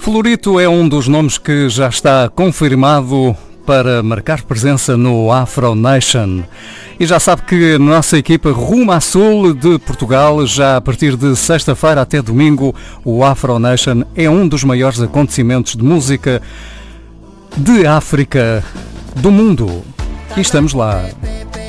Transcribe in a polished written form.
Florito é um dos nomes que já está confirmado para marcar presença no Afro Nation. E já sabe que a nossa equipa rumo a sul de Portugal, já a partir de sexta-feira até domingo, o Afro Nation é um dos maiores acontecimentos de música de África do mundo. E estamos lá.